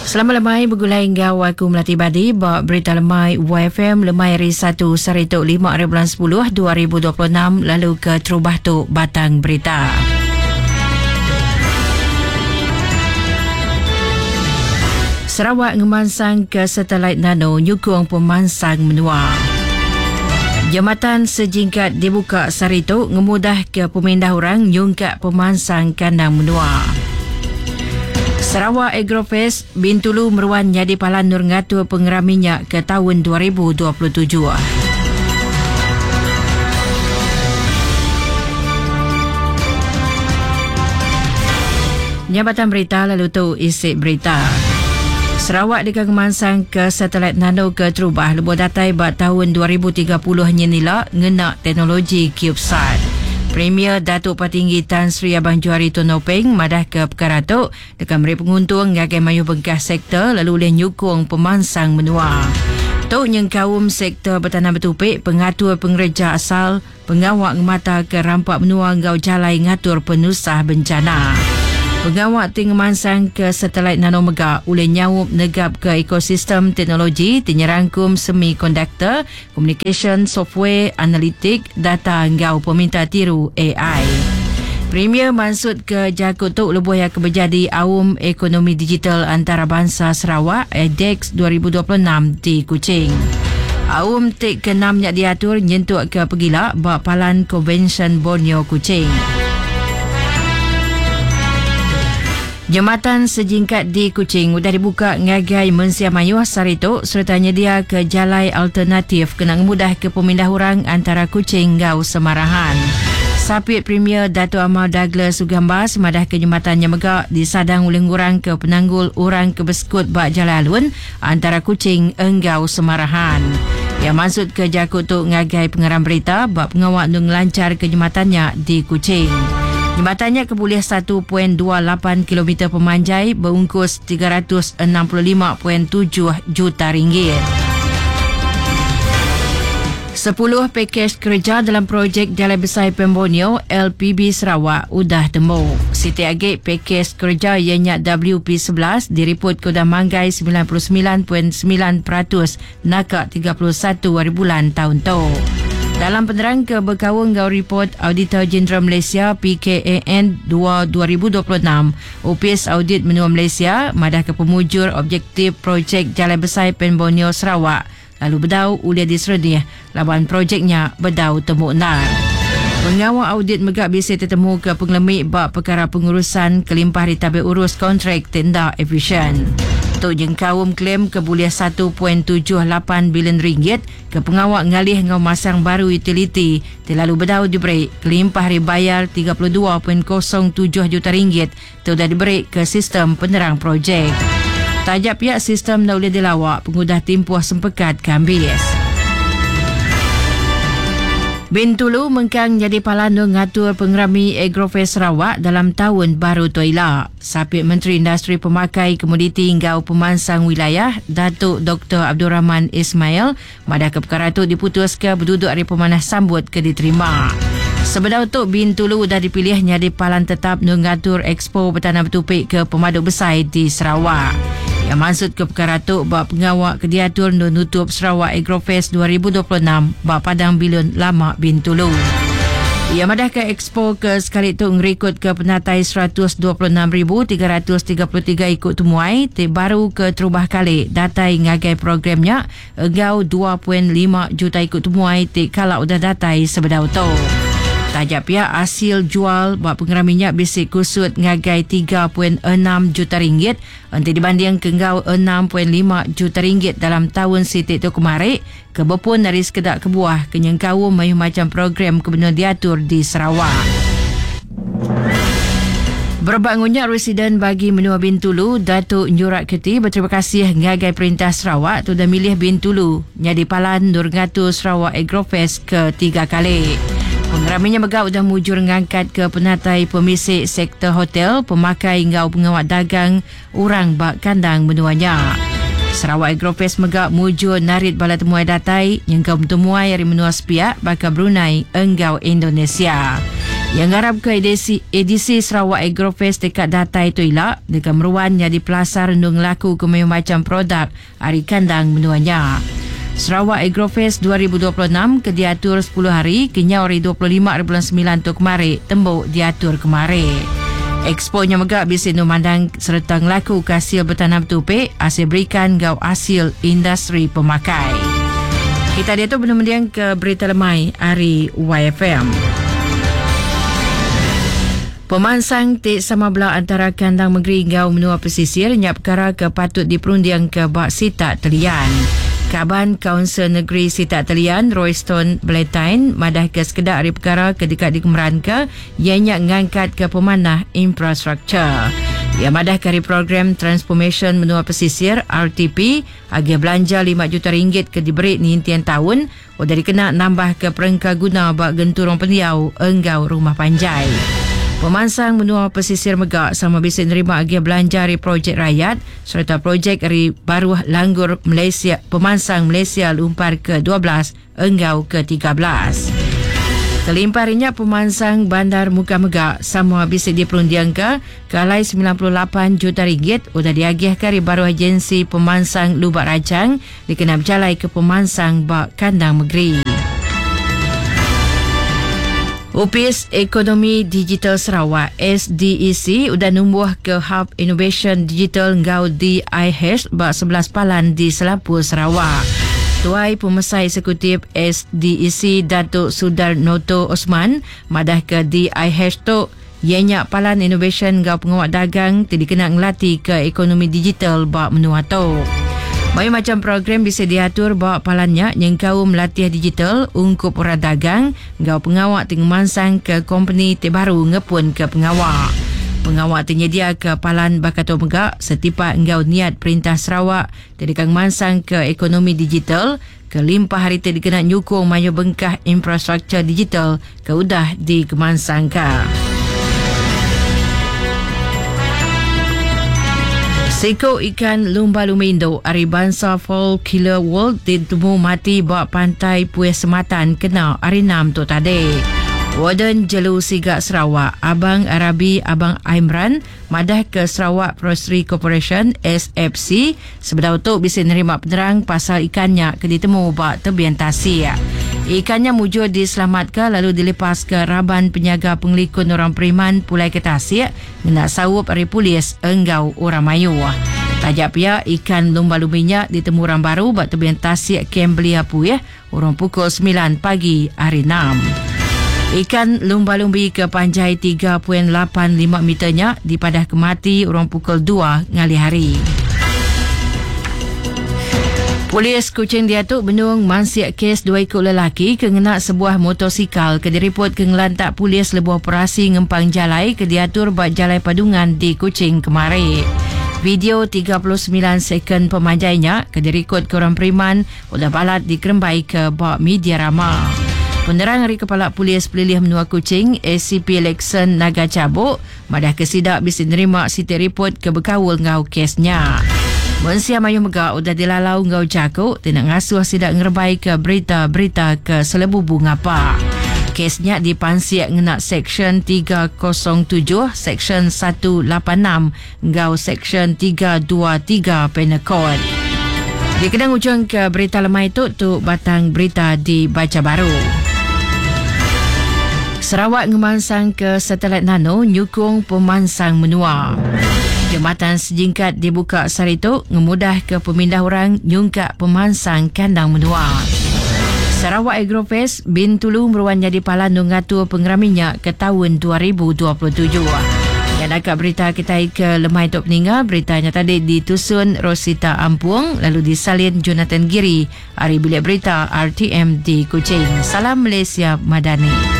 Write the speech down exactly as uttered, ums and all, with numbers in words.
Selamat lemai bergulai engkau aku Melati Badi bawa berita lemai Y F M lemai hari satu Sarituk lima hari bulan sepuluh dua ribu dua puluh enam lalu ke Terubah tu Batang Berita. Sarawak ngemansang ke satelit nano nyukung pemansang menua. Jambatan sejingkat dibuka Sarituk ngemudah ke pemindah orang nyungkat pemansang kandang menua. Sarawak Agrofest Bintulu meruan jadi palan nur ngatur pengeram minyak ke tahun dua ribu dua puluh tujuh. Jambatan berita lalu tu isi berita. Sarawak dikemansang ke satelit nano ke Terubah lebuh datai buat tahun dua ribu tiga puluh nyenila ngenak teknologi CubeSat. Premier Datuk Patinggi Tan Sri Abang Johari Tonopeng madah ke perkara tu dekat meri penguntung ngagai mayu bengkas sektor lalu oleh nyukung pemansang menua. Tok yang kaum sektor bertanam betupik pengatur pengereja asal pengawak mata ke rampak menua ngau jalai ngatur penusah bencana. Pengawak tingemansang ke satelit nano megak oleh nyawup negap ke ekosistem teknologi tinyerangkum semikonduktor, communication, software, analitik, data ngau peminta tiru A I. Premier mansud ke Jakutuk lebuh yang kebejadi Aum Ekonomi Digital Antarabangsa Sarawak A D E X dua ribu dua puluh enam di Kuching. Aum tik ke enam yang diatur nyentuk ke pegila bak palan Convention Borneo Kuching. Jambatan sejingkat di Kuching sudah dibuka ngagai Mensia Mayuh Sarituk serta nyedia ke jalai alternatif kena mudah ke pemindah orang antara Kuching ngau Semarahan. Sapit Premier Dato' Amal Douglas Sugamba semadah ke jembatannya megak disadang oleh orang ke penanggul orang ke Beskut bak Jalai Alun antara Kuching engau Semarahan. Yang maksud ke Jakutuk ngagai pengeram berita bak pengawak nu ngelancar ke jembatannya di Kuching. Jembatannya keboleh satu perpuluhan dua lapan kilometer pemanjai berungkus tiga ratus enam puluh lima perpuluhan tujuh juta ringgit. Sepuluh pakej kerja dalam projek Jalan Besar Pemborneo L P B Sarawak udah temu. Siti agik pakej kerja ianya W P sebelas diriput ke Manggai sembilan puluh sembilan perpuluhan sembilan peratus nakak tiga puluh satu hari bulan tahun tu. Dalam penerang ke berkawang gau report Auditor Jeneral Malaysia P K A N dua dua ribu dua puluh enam, Opis Audit Menua Malaysia madah ke pemujur objektif projek Jalan Besar Pemborneo Sarawak lalu bedau ulia diseredih lawan projeknya bedau temu nar. Pengawal audit megak bisa tertemu ke penglemik bak perkara pengurusan kelimpah ditabik urus kontrak tenda efisien. Tok jengkawum klaim keboleh satu perpuluhan tujuh lapan bilion ringgit ke pengawak ngalih ngau masang baru utiliti terlalu bedau diberi kelimpah dibayar tiga puluh dua perpuluhan kosong tujuh juta ringgit tu dah diberi ke sistem penerang projek. Tajak pihak sistem dah boleh dilawak pengudah timpuh sempekat kambis. Bintulu mengkang jadi palandu ngatur pengerami Agrofest Sarawak dalam tahun baru toila. Sapit Menteri Industri Pemakai Komoditi Ngau Pemansang Wilayah Datuk Doktor Abdul Rahman Ismail madah ke perkara itu diputus ke berduduk hari pemanah sambut ke diterima. Sebenarnya untuk Bintulu dah dipilih jadi palan tetap ngatur Expo Bertanam Betupik ke Pemaduk Besar di Sarawak. Yang maksud ke perkara tu bak pengawak ke diatur nu nutup Sarawak Agrofest dua ribu dua puluh enam bak Padang Bilun Lama Bintulu. Ia madah ke Expo ke sekali tu ngerikut ke penatai seratus dua puluh enam ribu tiga ratus tiga puluh tiga ikut tumuai te baru ke Terubah kali datai ngagai programnya engau dua perpuluhan lima juta ikut tumuai te kalau udah datai sebedau tu. Tajak pihak hasil jual buat pengeram minyak bisik kusut ngagai tiga perpuluhan enam juta ringgit nanti dibanding ke ngau enam perpuluhan lima juta ringgit dalam tahun sitik tu kemarin kebepun dari sekedak kebuah kenyengkau mayuh macam program kebenar diatur di Sarawak. Berbangunnya residen bagi menua Bintulu Datuk Njurat Keti berterima kasih ngagai perintah Sarawak tu dah milih Bintulu jadi palan nur ngatu Sarawak Agrofest ketiga kali. Pengeraminya megak sudah mujur ngangkat ke penatai pemisik sektor hotel, pemakai ngau pengawat dagang, orang bak kandang menuanya. Sarawak Agrofest megak mujur narit bala temuai datai yang kau temuai dari menua sepiak bakal Brunei enggau Indonesia. Yang garap ke edisi, edisi Sarawak Agrofest dekat Datai Toila dengan meruan yang dipelasar nung laku ke macam produk hari kandang menuanya. Sarawak Agrofest dua ribu dua puluh enam ke diatur sepuluh hari kenyau hari dua puluh lima bulan sembilan tu kemari tembuk diatur kemari. Expo nya megak bisi memandang serta ngelaku ke hasil bertanam tupik hasil berikan gau hasil industri pemakai. Kita dia tu benar-benar ke berita lemai hari Y F M. Pemansang tik sama belah antara kandang negeri gau menua pesisir nyap perkara ke patut diperundiang ke bak sitak telian. Kaban Kaunsil Negeri Sitak Telian Royston Valentine madah ke sekedar hari perkara ke dekat di Kemeran ke ianya ngangkat ke pemanah infrastruktur. Ia madah ke hari program Transformation Menua Pesisir R T P agak belanja lima juta ringgit ke diberi ni intian tahun o dari kena nambah ke perengka guna bak genturong pendiau enggau rumah panjai. Pemansang menua pesisir megak sama bisa nerima agih belanja dari projek rakyat serta projek dari baru langgur Malaysia Pemansang Malaysia lumpar ke dua belas enggau ke tiga belas. Kelimparinya pemansang bandar muka megak sama bisa diperundiang ke kalai sembilan puluh lapan juta ringgit sudah diagih dari baru agensi pemansang Lubak Rajang dikenal berjalai ke pemansang bak kandang negeri. Opis Ekonomi Digital Sarawak S D E C sudah numbuh ke Hub Innovation Digital Ngau D I H bak sebelas palan di Selapur Sarawak. Tuai Pemesai Eksekutif S D E C Datuk Sudarnoto Osman madah ke D I H tu ianya palan innovation ngau pengawak dagang tidak kena ngelatih ke ekonomi digital bak menua tu. Banyak macam program bisa diatur bawa palannya yang kau melatih digital ungkup orang dagang ngau pengawak tengah mansang ke company terbaru ngepun ke pengawak. Pengawak tersedia ke palan bakato megak setiap ngau niat Perintah Sarawak terikang mansang ke ekonomi digital ke limpah hari tu dikena nyukung mayu bengkah infrastruktur digital ke udah di kemansang ke. Seko ikan lumba-lumba Indo hari bangsa Fall Killer World ditemu mati bawah pantai Puih Sematan kena hari enam tu tadi. Warden Jelu Sigak Sarawak Abang Arabi Abang Aimran madah ke Sarawak Forestry Corporation S F C sebedau tu bisa nerima penerang pasal ikannya ke ditemu bak tebian tasik. Ikannya mujur diselamatkan lalu dilepas ke Raban Penyaga Pengelikun Orang Periman Pulai ke Tasik nak sawup hari polis enggau orang Mayu. Tajak pihak ikan lumba-lumbinya ditemu orang baru bak tebian Tasik Kem Belia Puih orang pukul sembilan pagi hari enam. Ikan lumba-lumbi ke panjai tiga perpuluhan lapan lima meternya dipadah kemati orang pukul dua ngali hari. Polis Kuching Diatuk Benung mansiak kes dua ekor lelaki kengena sebuah motosikal ke diripot ke ngelantak polis lebuh operasi ngempang jalai ke diatur bak jalai padungan di Kuching kemari. Video tiga puluh sembilan second pemanjainya ke dirikut ke orang periman udah balat dikerembai ke bak media ramah. Penerang Hari Kepala Polis Pelilih Menua Kuching A C P Lexon Naga Cabuk madah kesidak bisa nerima siti report ke berkawul ngau kesnya. Mensia mayu megak udah dilalau ngau jakuk tidak ngasuh sidak ngerbai ke berita-berita ke selebubung apa. Kesnya dipansiak ngena Seksyen tiga kosong tujuh, Seksyen seratus lapan enam ngau Seksyen tiga dua tiga Penal Code. Di kedang ujung ke berita lemai itu tu batang berita di Baca Baru. Sarawak ngemansang ke satelit nano nyukung pemansang menua. Jambatan sejingkat dibuka sehari itu ngemudah ke pemindah orang nyungkak pemansang kandang menua. Sarawak Agrofest Bintulu meruan jadi palan ngatur pengeraminya ke tahun dua ribu dua puluh tujuh. Yang agak berita kita ke lemai top peninggal beritanya tadi ditusun Rosita Ampuang lalu disalin Jonathan Giri hari bilik berita R T M di Kuching. Salam Malaysia Madani.